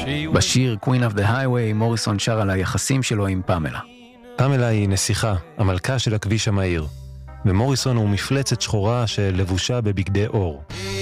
בשיר Queen of the Highway מוריסון שר על היחסים שלו עם פמלה. פמלה היא נסיכה, המלכה של הכביש המהיר, ומוריסון הוא מפלצת שחורה שלבושה בבגדי אור.